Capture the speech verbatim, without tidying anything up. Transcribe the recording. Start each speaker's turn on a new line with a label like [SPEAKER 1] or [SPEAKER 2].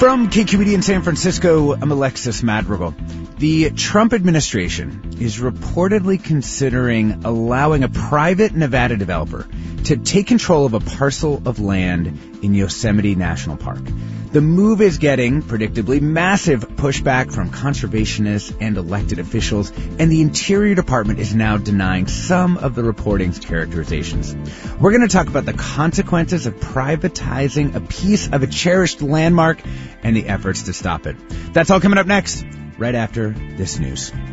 [SPEAKER 1] From K Q E D in San Francisco, I'm Alexis Madrigal. The Trump administration is reportedly considering allowing a private Nevada developer to take control of a parcel of land in Yosemite National Park. The move is getting, predictably, massive pushback from conservationists and elected officials, and the Interior Department is now denying some of the reporting's characterizations. We're going to talk about the consequences of privatizing a piece of a cherished landmark and the efforts to stop it. That's all coming up next, right after this news.